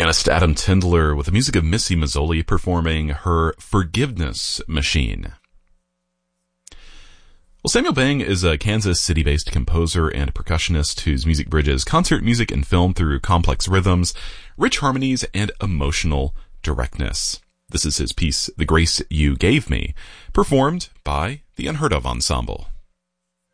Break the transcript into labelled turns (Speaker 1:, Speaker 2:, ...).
Speaker 1: pianist Adam Tindler with the music of Missy Mazzoli performing her Forgiveness Machine. Well, Samuel Bang is a Kansas City-based composer and percussionist whose music bridges concert music and film through complex rhythms, rich harmonies, and emotional directness. This is his piece, The Grace You Gave Me, performed by the Unheard Of Ensemble.